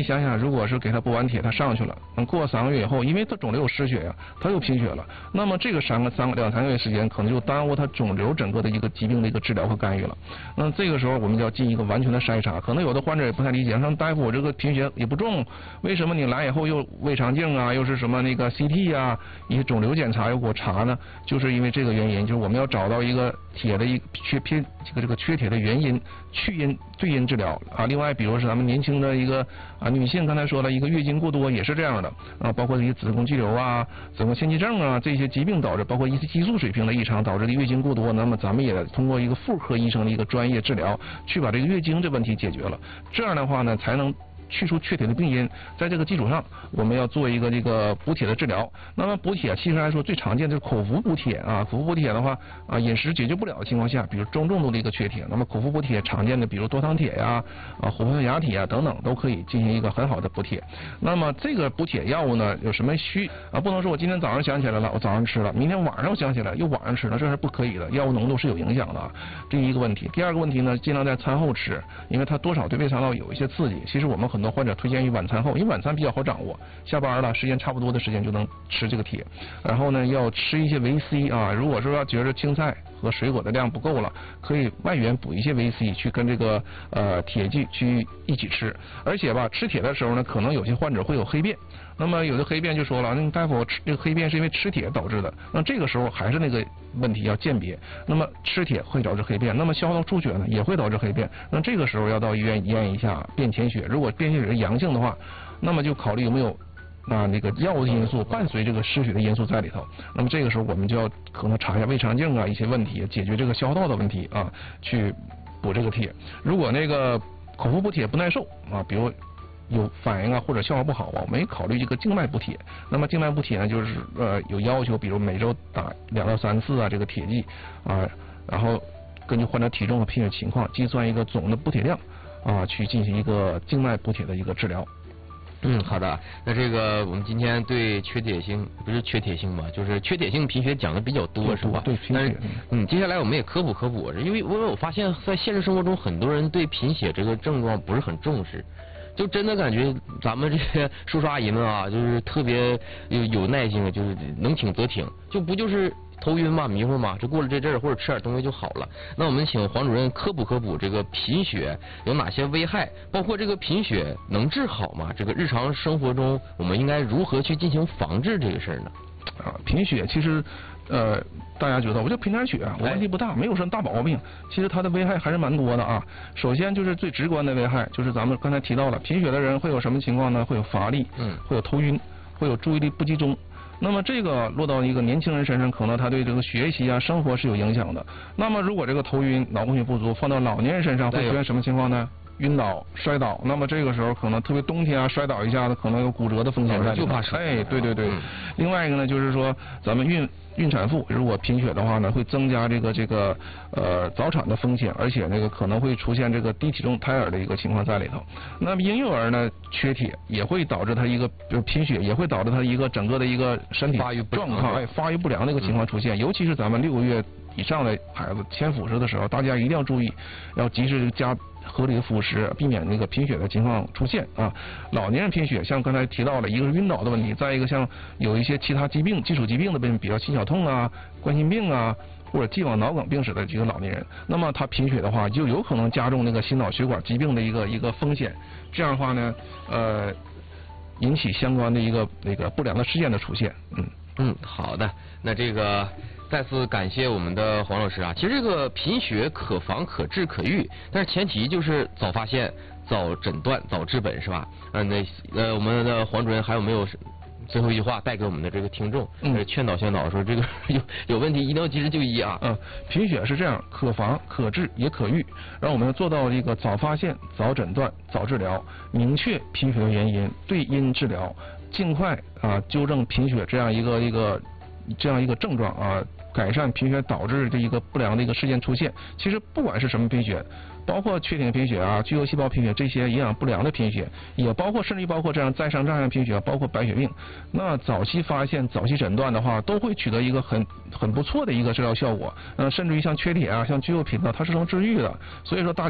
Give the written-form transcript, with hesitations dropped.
你想想，如果是给他补完铁，他上去了，过3个月以后，因为他肿瘤有失血呀，他又贫血了，那么这个2、3个月时间，可能就耽误他肿瘤整个的一个疾病的一个治疗和干预了。那这个时候我们就要进一个完全的筛查。可能有的患者也不太理解，说大夫，我这个贫血也不重，为什么你来以后又胃肠镜啊，又是什么那个 CT 啊，一些肿瘤检查又给我查呢？就是因为这个原因，就是我们要找到一个铁的一个缺铁的原因，去因对因治疗啊。另外，比如是咱们年轻的一个女性，刚才说了一个月经过多也是这样的啊，包括一些子宫肌瘤啊、子宫腺肌症啊这些疾病导致，包括一些激素水平的异常导致的月经过多，那么咱们也通过一个妇科医生的一个专业治疗，去把这个月经这问题解决了。这样的话呢，才能去除缺铁的病因，在这个基础上，我们要做一个这个补铁的治疗。那么补铁其实来说最常见的就是口服补铁啊，口服补铁的话饮食解决不了的情况下，比如中重度的一个缺铁，那么口服补铁常见的比如多糖铁呀、琥珀亚铁啊等等，都可以进行一个很好的补铁。那么这个补铁药物呢，有什么不能说我今天早上想起来了，我早上吃了，明天晚上我想起来又晚上吃了，这是不可以的，药物浓度是有影响的。这一个问题。第二个问题呢，尽量在餐后吃，因为它多少对胃肠道有一些刺激。其实我们很多患者推荐于晚餐后，因为晚餐比较好掌握，下班了时间差不多的时间就能吃这个铁。然后呢，要吃一些维 C 啊，如果说要觉得青菜和水果的量不够了，可以外援补一些维 C 去跟这个铁剂去一起吃。而且吧，吃铁的时候呢，可能有些患者会有黑便。那么有的黑便就说了，那大夫，我吃这个黑便是因为吃铁导致的。那这个时候还是那个问题要鉴别。那么吃铁会导致黑便，那么消耗出血呢也会导致黑便。那这个时候要到医院验一下便潜血，如果便潜血是阳性的话，那么就考虑有没有那个药物的因素伴随这个失血的因素在里头。那么这个时候我们就要可能查一下胃肠镜啊一些问题，解决这个消耗道的问题啊，去补这个铁。如果那个口服补铁不耐受啊，比如有反应啊，或者效果不好啊，我们也考虑这个静脉补铁。那么静脉补铁呢，就是有要求，比如每周打2到3次啊，这个铁剂啊，然后根据患者体重和贫血情况计算一个总的补铁量啊，去进行一个静脉补铁的一个治疗。 好的。那这个我们今天对缺铁性不是缺铁性吧，就是缺铁性贫血讲的比较多是吧？ 对，贫血。 接下来我们也科普科普，因为我发现在现实生活中很多人对贫血这个症状不是很重视。就真的感觉咱们这些叔叔阿姨们啊，就是特别有耐心的，就是能挺则挺，就是头晕嘛、迷糊嘛，这过了这阵儿或者吃点东西就好了。那我们请黄主任科普科普这个贫血有哪些危害，包括这个贫血能治好吗？这个日常生活中我们应该如何去进行防治这个事儿呢？ 贫血其实大家觉得我就贫点血我问题不大，没有什么大毛病。其实它的危害还是蛮多的啊。首先就是最直观的危害，就是咱们刚才提到了，贫血的人会有什么情况呢？会有乏力，会有头晕，会有注意力不集中。那么这个落到一个年轻人身上，可能他对这个学习啊、生活是有影响的。那么如果这个头晕、脑供血不足放到老年人身上，会出现什么情况呢？晕倒、摔倒，那么这个时候可能特别冬天啊，摔倒一下子可能有骨折的风险在里头。 就怕摔。 对。另外一个呢，就是说咱们孕产妇如果贫血的话呢，会增加这个早产的风险，而且那个可能会出现这个低体重胎儿的一个情况在里头。那么婴幼儿呢，缺铁也会导致他一个，比如贫血也会导致他一个整个的一个身体状况发育不良的一个情况出现，尤其是咱们6个月以上的孩子牵辅食的时候，大家一定要注意，要及时加合理的辅食，避免那个贫血的情况出现啊。老年人贫血，像刚才提到了，一个是晕倒的问题，再一个像有一些其他疾病、基础疾病的病，比如心小痛啊、冠心病啊，或者既往脑梗病史的这个老年人，那么他贫血的话，就有可能加重那个心脑血管疾病的一个风险。这样的话呢，引起相关的一个那个不良的事件的出现。 好的。那这个再次感谢我们的黄老师啊。其实这个贫血可防可治可预，但是前提就是早发现、早诊断、早治本，是吧？我们的黄主任还有没有最后一句话带给我们的这个听众？劝导说这个有问题一定要及时就医啊。 贫血是这样，可防可治也可预，让我们做到这个早发现、早诊断、早治疗，明确贫血的原因，对因治疗，尽快纠正贫血这样一个症状啊，改善贫血导致的一个不良的一个事件出现。其实不管是什么贫血，包括缺铁贫血啊、巨幼细胞贫血这些营养不良的贫血，也甚至于包括这样再生障碍贫血，包括白血病。那早期发现、早期诊断的话，都会取得一个很不错的一个治疗效果。甚至于像缺铁啊、像巨幼贫呢，它是能治愈的。所以说